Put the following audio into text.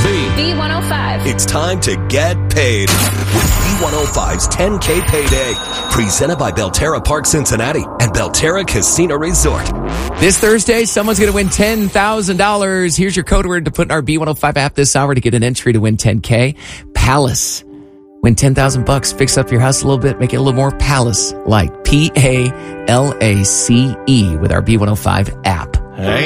B105. It's time to get paid with B105's 10K Payday. Presented by Belterra Park Cincinnati and Belterra Casino Resort. This Thursday, someone's going to win $10,000. Here's your code word to put in our B105 app this hour to get an entry to win $10K. Palace. Win $10,000. Fix up your house a little bit. Make it a little more palace-like. Palace with our B105 app. Hey.